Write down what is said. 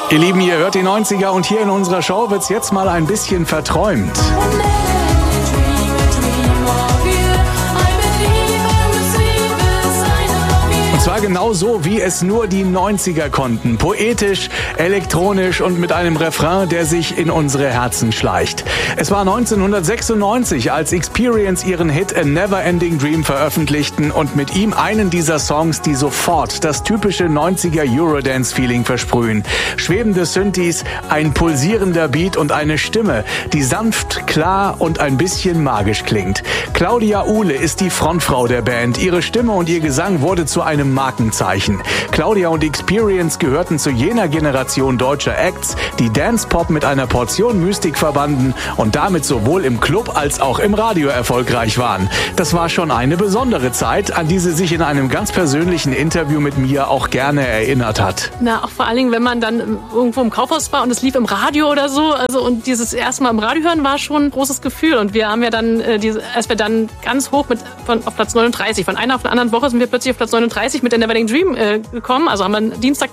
Ihr Lieben, ihr hört die 90er und hier in unserer Show wird's jetzt mal ein bisschen verträumt. Und zwar genau so, wie es nur die 90er konnten. Poetisch, elektronisch und mit einem Refrain, der sich in unsere Herzen schleicht. Es war 1996, als Experience ihren Hit A Never-Ending Dream veröffentlichten und mit ihm einen dieser Songs, die sofort das typische 90er Eurodance-Feeling versprühen. Schwebende Synthes, ein pulsierender Beat und eine Stimme, die sanft, klar und ein bisschen magisch klingt. Claudia Uhle ist die Frontfrau der Band. Ihre Stimme und ihr Gesang wurde zu einem Markenzeichen. Claudia und Experience gehörten zu jener Generation deutscher Acts, die Dance-Pop mit einer Portion Mystik verbanden und damit sowohl im Club als auch im Radio erfolgreich waren. Das war schon eine besondere Zeit, an die sie sich in einem ganz persönlichen Interview mit mir auch gerne erinnert hat. Na, auch vor allen Dingen, wenn man dann irgendwo im Kaufhaus war und es lief im Radio oder so, und dieses erste Mal im Radio hören war schon ein großes Gefühl. Und wir haben ja dann, als wir dann ganz hoch auf Platz 39, von einer auf eine andere Woche sind wir plötzlich auf Platz 39 mit der Never-Ending Dream gekommen. Also haben wir Dienstag